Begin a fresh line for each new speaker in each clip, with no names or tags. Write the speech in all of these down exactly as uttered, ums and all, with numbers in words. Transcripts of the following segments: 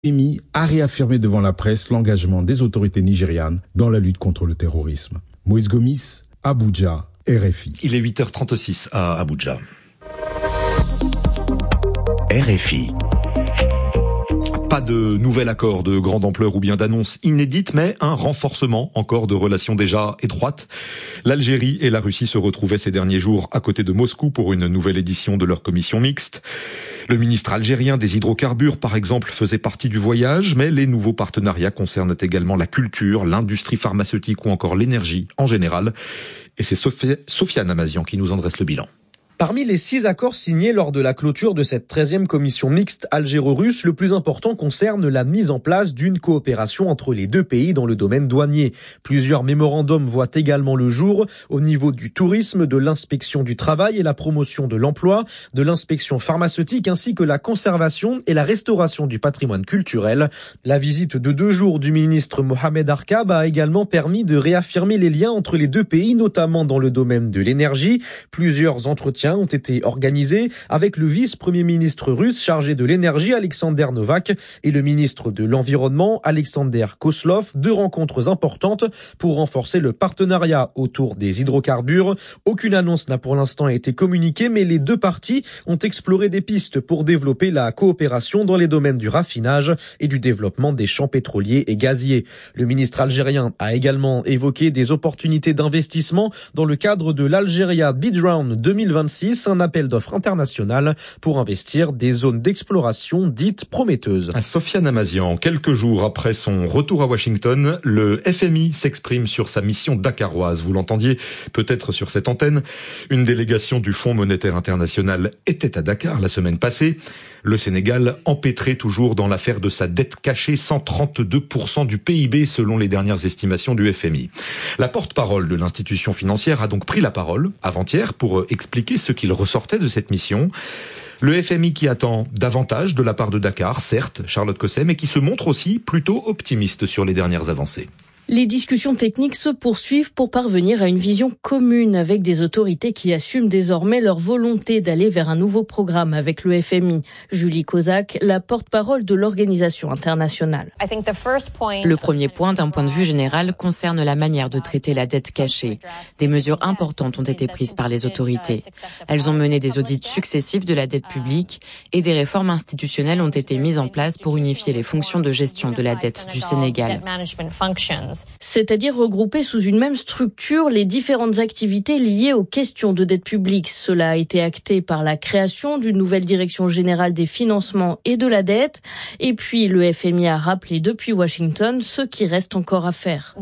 F M I a réaffirmé devant la presse l'engagement des autorités nigérianes dans la lutte contre le terrorisme. Moïse Gomis, Abuja, R F I.
Il est huit heures trente-six à Abuja.
R F I.
Pas de nouvel accord de grande ampleur ou bien d'annonce inédite, mais un renforcement encore de relations déjà étroites. L'Algérie et la Russie se retrouvaient ces derniers jours à côté de Moscou pour une nouvelle édition de leur commission mixte. Le ministre algérien des hydrocarbures, par exemple, faisait partie du voyage, mais les nouveaux partenariats concernent également la culture, l'industrie pharmaceutique ou encore l'énergie en général. Et c'est Sophie, Sofiane Amazian qui nous en dresse le bilan.
Parmi les six accords signés lors de la clôture de cette treizième commission mixte algéro-russe, le plus important concerne la mise en place d'une coopération entre les deux pays dans le domaine douanier. Plusieurs mémorandums voient également le jour au niveau du tourisme, de l'inspection du travail et la promotion de l'emploi, de l'inspection pharmaceutique ainsi que la conservation et la restauration du patrimoine culturel. La visite de deux jours du ministre Mohamed Arkab a également permis de réaffirmer les liens entre les deux pays, notamment dans le domaine de l'énergie. Plusieurs entretiens ont été organisés avec le vice-premier ministre russe chargé de l'énergie Alexander Novak et le ministre de l'Environnement Alexander Koslov, deux rencontres importantes pour renforcer le partenariat autour des hydrocarbures. Aucune annonce n'a pour l'instant été communiquée, mais les deux parties ont exploré des pistes pour développer la coopération dans les domaines du raffinage et du développement des champs pétroliers et gaziers. Le ministre algérien a également évoqué des opportunités d'investissement dans le cadre de l'Algeria Bid Round deux mille vingt-six, un appel d'offres international pour investir des zones d'exploration dites prometteuses.
Sofiane Amazian, quelques jours après son retour à Washington, le F M I s'exprime sur sa mission dakaroise. Vous l'entendiez peut-être sur cette antenne. Une délégation du Fonds monétaire international était à Dakar la semaine passée. Le Sénégal, empêtré toujours dans l'affaire de sa dette cachée, cent trente-deux pour cent du P I B selon les dernières estimations du F M I. La porte-parole de l'institution financière a donc pris la parole avant-hier pour expliquer ce qu'il ressortait de cette mission. Le F M I qui attend davantage de la part de Dakar, certes, Charlotte Cosset, mais qui se montre aussi plutôt optimiste sur les dernières avancées.
Les discussions techniques se poursuivent pour parvenir à une vision commune avec des autorités qui assument désormais leur volonté d'aller vers un nouveau programme avec le F M I. Julie Kozak, la porte-parole de l'organisation internationale.
Le premier point, d'un point de vue général, concerne la manière de traiter la dette cachée. Des mesures importantes ont été prises par les autorités. Elles ont mené des audits successifs de la dette publique et des réformes institutionnelles ont été mises en place pour unifier les fonctions de gestion de la dette du Sénégal.
C'est-à-dire regrouper sous une même structure les différentes activités liées aux questions de dette publique. Cela a été acté par la création d'une nouvelle direction générale des financements et de la dette. Et puis le F M I a rappelé depuis Washington ce qui reste encore à faire.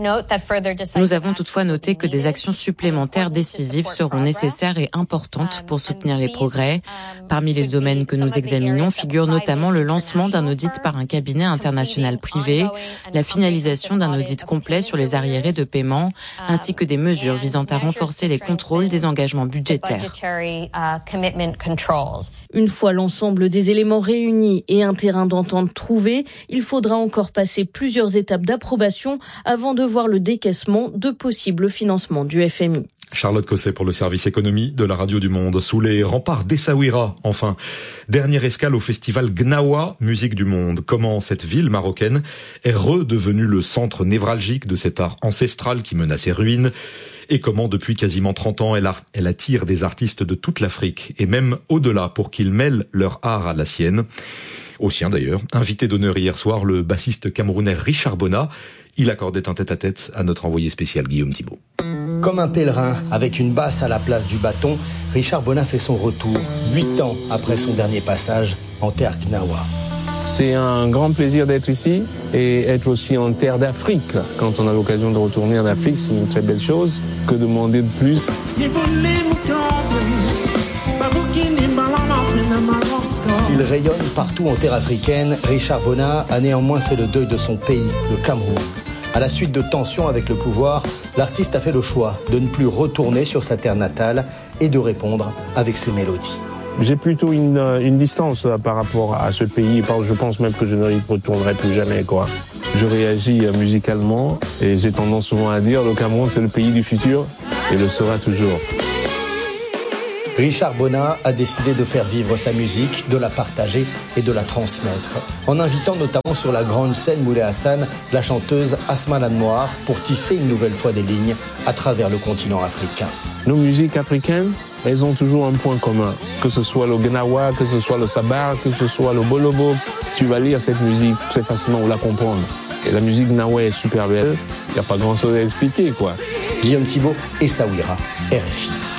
Nous avons toutefois noté que des actions supplémentaires décisives seront nécessaires et importantes pour soutenir les progrès. Parmi les domaines que nous examinons figure notamment le lancement d'un audit par un cabinet international privé, la finalisation d'un audit complet sur les arriérés de paiement, ainsi que des mesures visant à renforcer les contrôles des engagements budgétaires.
Une fois l'ensemble des éléments réunis et un terrain d'entente trouvé, il faudra encore passer plusieurs étapes d'approbation avant de voir le décaissement de possibles financements du F M I.
Charlotte Cosset pour le service économie de la Radio du Monde. Sous les remparts d'Essaouira, enfin. Dernière escale au festival Gnawa, musique du monde. Comment cette ville marocaine est redevenue le centre névralgique de cet art ancestral qui menace ses ruines. Et comment, depuis quasiment trente ans, elle, a, elle attire des artistes de toute l'Afrique et même au-delà pour qu'ils mêlent leur art à la sienne. Au sien d'ailleurs. Invité d'honneur hier soir, le bassiste camerounais Richard Bona. Il accordait un tête-à-tête à notre envoyé spécial Guillaume Thibault.
Comme un pèlerin, avec une basse à la place du bâton, Richard Bona fait son retour, huit ans après son dernier passage en terre Gnawa.
C'est un grand plaisir d'être ici et être aussi en terre d'Afrique. Quand on a l'occasion de retourner en Afrique, c'est une très belle chose. Que demander de plus ?
S'il rayonne partout en terre africaine, Richard Bona a néanmoins fait le deuil de son pays, le Cameroun. À la suite de tensions avec le pouvoir, l'artiste a fait le choix de ne plus retourner sur sa terre natale et de répondre avec ses mélodies.
J'ai plutôt une, une distance par rapport à ce pays. Je pense même que je ne retournerai plus jamais, quoi. Je réagis musicalement et j'ai tendance souvent à dire le Cameroun c'est le pays du futur et le sera toujours.
Richard Bona a décidé de faire vivre sa musique, de la partager et de la transmettre, en invitant notamment sur la grande scène Moulay Hassan la chanteuse Asma Lanmoar pour tisser une nouvelle fois des lignes à travers le continent africain.
Nos musiques africaines, elles ont toujours un point commun, que ce soit le gnawa, que ce soit le sabar, que ce soit le bolobo. Tu vas lire cette musique très facilement ou la comprendre. Et la musique gnawa est super belle, il n'y a pas grand chose à expliquer, quoi.
Guillaume Thibault et Saouira, R F I.